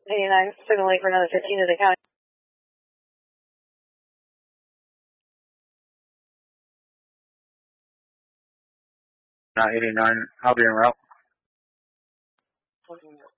89, signal late for another 15 to the county. 89, I'll be en route.